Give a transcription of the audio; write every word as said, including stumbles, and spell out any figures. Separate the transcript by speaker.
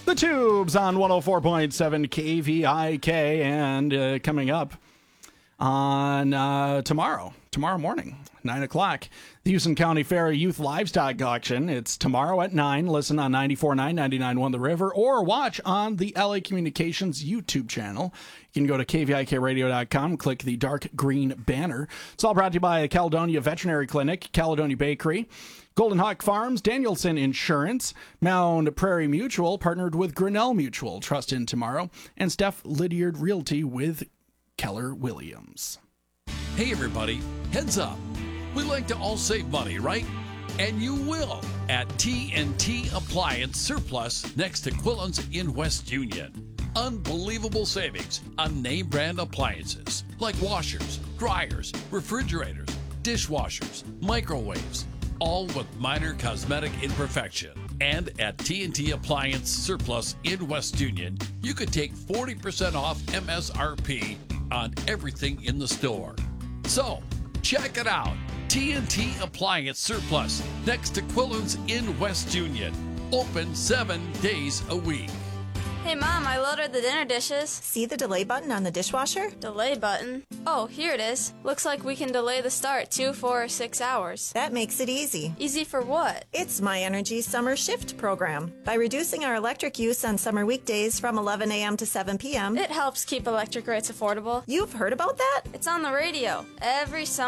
Speaker 1: The Tubes on one oh four point seven K V I K, and uh, coming up on uh, tomorrow, tomorrow morning, nine o'clock, the Houston County Fair Youth Livestock Auction. It's tomorrow at nine. Listen on ninety-four point nine, ninety-nine point one The River, or watch on the L A Communications YouTube channel. You can go to K V I K radio dot com, click the dark green banner. It's all brought to you by Caledonia Veterinary Clinic, Caledonia Bakery, Golden Hawk Farms, Danielson Insurance, Mound Prairie Mutual, partnered with Grinnell Mutual, Trust in Tomorrow, and Steph Lydiard Realty with Keller Williams.
Speaker 2: Hey everybody, heads up. We like to all save money, right? And you will at T N T Appliance Surplus next to Quillen's in West Union. Unbelievable savings on name brand appliances like washers, dryers, refrigerators, dishwashers, microwaves, all with minor cosmetic imperfection. And at T N T Appliance Surplus in West Union, you could take forty percent off M S R P on everything in the store. So, check it out. T N T Appliance Surplus next to Quillen's in West Union. Open seven days a week.
Speaker 3: Hey, Mom, I loaded the dinner dishes.
Speaker 4: See the delay button on the dishwasher?
Speaker 3: Delay button? Oh, here it is. Looks like we can delay the start two, four, or six hours.
Speaker 4: That makes it easy.
Speaker 3: Easy for what?
Speaker 4: It's My Energy Summer Shift program. By reducing our electric use on summer weekdays from eleven a.m. to seven p.m.,
Speaker 3: It helps keep electric rates affordable.
Speaker 4: You've heard about that?
Speaker 3: It's on the radio every summer.